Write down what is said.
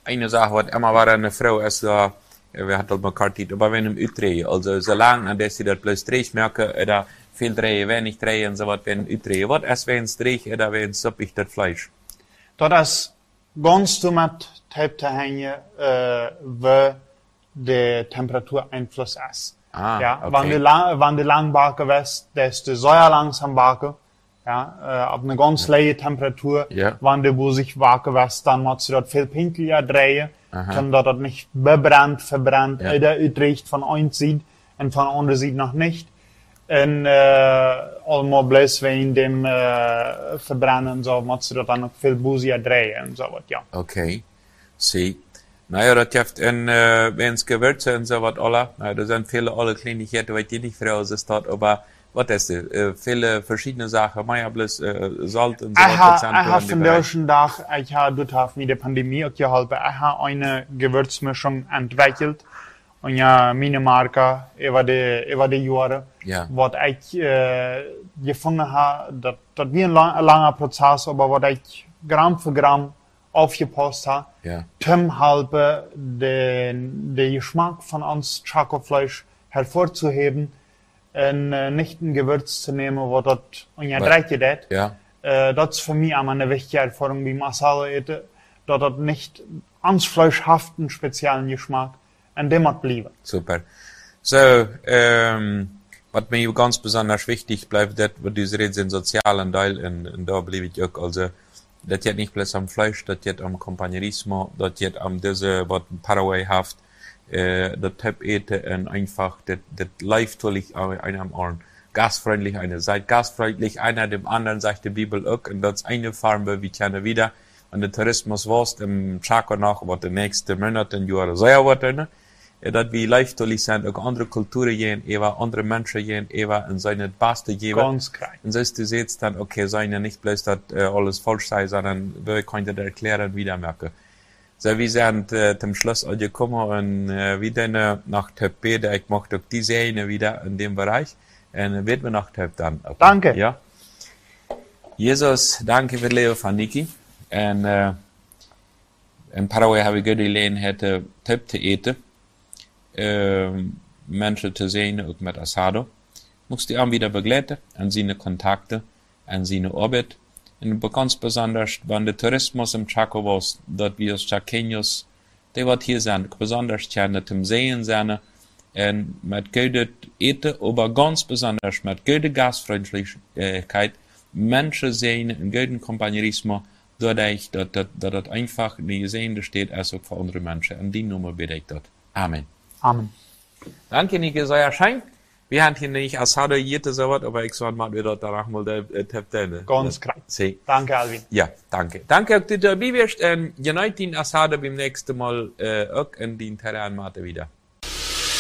Eine Sache, was immer war, eine Frau ist da, wir hatten mal Kartit, aber wenn im Utrecht, also solange, dass sie das bloß Dreh merken, oder viel Dreh, wenig Dreh und so was, wenn Utrecht, was ist, wenn es Dreh, oder wenn es suppig das Fleisch? Dat is ganz met typ te hängen, wie de Temperatureinfluss ist. Ah, ja, okay. Wenn die lang backen wirst, desto sehr langsam backen. Ja, auf eine ganz leie Temperatur. Ja. Wenn du wo sich backen wirst, dann musst du das viel pinkeliger drehen, dann das nicht verbrennt, Ja. oder ütrigt von einer Seite und von anderen Seite noch nicht. Und allemaal bloß wegen dem Verbrennen, so musst du das dann noch viel busiger drehen und so was, ja. Okay. Sie. Naja, das hilft wenn es Gewürze und so was alle, da sind viele alle Kleinigkeiten, weil die nicht früher ist dort, aber was ist das? Viele verschiedene Sachen, man ja bloß Salz und so was. Ich habe von diesem Tag, ich habe dort mit der Pandemie auch geholfen, ich habe eine Gewürzmischung entwickelt und ja, meine Marke über die Jahre, Ja. was ich gefunden habe, das war ein langer Prozess, aber was ich Gramm für Gramm aufgepasst habe, Ja. zum halbe den Geschmack von uns Schokofleisch hervorzuheben und nicht ein Gewürz zu nehmen, wo dort und ja dreht das. Ja. Das ist für mich auch eine wichtige Erfahrung wie Masala eten, dass das nicht ans Fleisch haften speziellen Geschmack und dem hat blieben. Super. So, was mir ganz besonders wichtig bleibt, das, was du redest, den sozialen Teil, und da bleibe ich auch, also, das geht nicht bloß am Fleisch, das geht am Kompagnerismo, das geht am diese, was Paraguay haft, das Typ eten und einfach, das läuft natürlich einer am Ohren. Gastfreundlich, einer seid gastfreundlich, einer dem anderen, sagt die Bibel auch, und das eine Farm, wie kennen wieder, und der Tourismus warst im Chaco nach, was die nächsten Monate und Jahre sehr wird, ne? Dat wie leichtelig zijn, ook andere culturen gehen, ewa andere Menschen gehen, ewa in seine Beste geben. Ganz klar. Und so ist du siehst dann, okay, seien ja nicht bloß, dass alles falsch sei, sondern wir können das erklären, wieder merken. So, wir sind zum Schluss angekommen und wieder nach Typ B, ich möchte auch die Serie wieder in dem Bereich. Und wird mir nach Typ dann. Okay. Danke. Ja. Jesus, danke für Leo von Niki. Und in Paraguay habe ich gut gelernt, hätte Typ zu eten. Menschen zu sehen, auch mit Asado. Musst die auch wieder begleiten, an seine Kontakte, an seine Arbeit. Und ganz besonders, wenn der Tourismus im Chaco war, dort wir als Chaqueños, die was hier sind, besonders gerne zum Sehen sind, und mit guter Eten, aber ganz besonders mit guter Gastfreundlichkeit, Menschen sehen, in gutem Kompagnerismo, dadurch, dass das einfach die Sehende steht, als auch für andere Menschen. Und die Nummer bitte ich dort. Amen. Amen. Danke, Niki, so erscheint. Wir haben hier nicht Asado jede so was, aber ich sage mal, wir dort danach mal der Teptene. Ganz klar. Danke, Alvin. Ja, danke. Danke, dass du dabei bist. Genau den Asado beim nächsten Mal auch in den Terrain wieder.